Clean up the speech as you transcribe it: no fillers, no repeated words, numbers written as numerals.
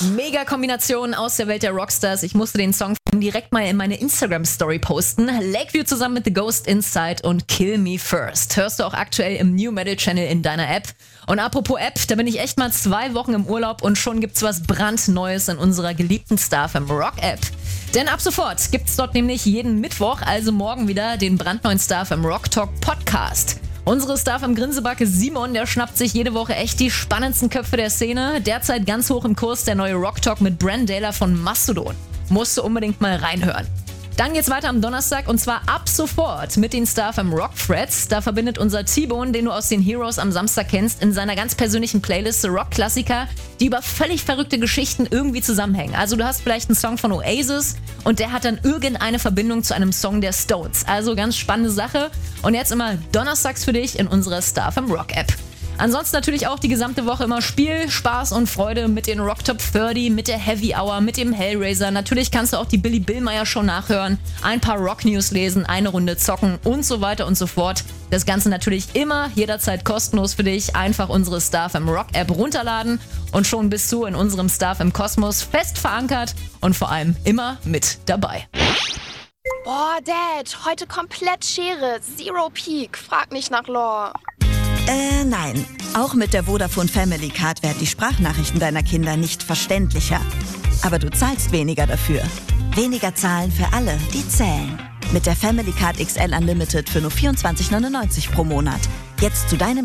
Mega Kombination aus der Welt der Rockstars. Ich musste den Song direkt mal in meine Instagram-Story posten. Lakeview zusammen mit The Ghost Inside und Kill Me First. Hörst du auch aktuell im New Metal Channel in deiner App. Und apropos App, da bin ich echt mal 2 Wochen im Urlaub und schon gibt's was brandneues in unserer geliebten StarFM Rock App. Denn ab sofort gibt's dort nämlich jeden Mittwoch, also morgen wieder, den brandneuen StarFM Rock Talk Podcast. Unsere StarFM Grinsebacke Simon, der schnappt sich jede Woche echt die spannendsten Köpfe der Szene. Derzeit ganz hoch im Kurs der neue Rock Talk mit Bran Daler von Mastodon. Musst du unbedingt mal reinhören. Dann geht's weiter am Donnerstag und zwar ab sofort mit den StarFM Rock Threads. Da verbindet unser T-Bone, den du aus den Heroes am Samstag kennst, in seiner ganz persönlichen Playlist Rock-Klassiker, die über völlig verrückte Geschichten irgendwie zusammenhängen. Also du hast vielleicht einen Song von Oasis und der hat dann irgendeine Verbindung zu einem Song der Stones. Also ganz spannende Sache. Und jetzt immer donnerstags für dich in unserer StarFM Rock App. Ansonsten natürlich auch die gesamte Woche immer Spiel, Spaß und Freude mit den Rock Top 30, mit der Heavy Hour, mit dem Hellraiser. Natürlich kannst du auch die Billy Billmeyer Show nachhören, ein paar Rock News lesen, eine Runde zocken und so weiter und so fort. Das Ganze natürlich immer, jederzeit kostenlos für dich. Einfach unsere StarFM Rock App runterladen und schon bist du in unserem StarFM Kosmos fest verankert und vor allem immer mit dabei. Boah, Dad, heute komplett Schere, Zero Peak, frag nicht nach Lore. Nein. Auch mit der Vodafone Family Card werden die Sprachnachrichten deiner Kinder nicht verständlicher. Aber du zahlst weniger dafür. Weniger zahlen für alle, die zählen. Mit der Family Card XL Unlimited für nur 24,99 pro Monat. Jetzt zu deinem